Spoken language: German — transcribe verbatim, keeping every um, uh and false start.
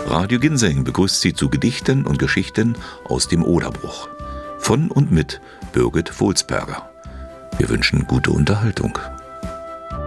Radio Ginseng begrüßt Sie zu Gedichten und Geschichten aus dem Oderbruch. Von und mit Birgit Wohlsperger. Wir wünschen gute Unterhaltung.